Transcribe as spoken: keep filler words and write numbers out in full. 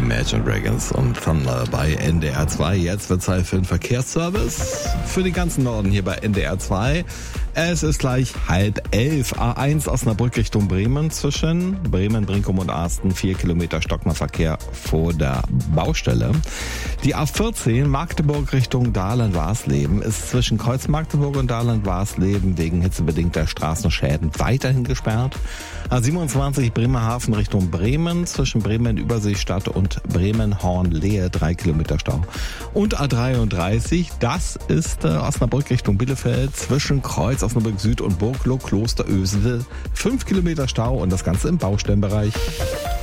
Imagine Dragons und Thunder bei N D R zwei. Jetzt wird Zeit für den Verkehrsservice für den ganzen Norden hier bei N D R zwei. Es ist gleich halb elf. A eins Osnabrück Richtung Bremen zwischen Bremen, Brinkum und Arsten. Vier Kilometer stockender Verkehr vor der Baustelle. Die A vierzehn Magdeburg Richtung Dahlem-Warsleben ist zwischen Kreuz Magdeburg und Dahlem-Warsleben wegen hitzebedingter Straßenschäden weiterhin gesperrt. A siebenundzwanzig Bremerhaven Richtung Bremen zwischen Bremen-Überseestadt und Bremen-Hornlehe. Drei Kilometer Stau. Und A dreiunddreißig, das ist äh, Osnabrück Richtung Bielefeld zwischen Kreuz Osnabrück Süd und Burgloh Klosterösel. Fünf Kilometer Stau und das Ganze im Baustellenbereich.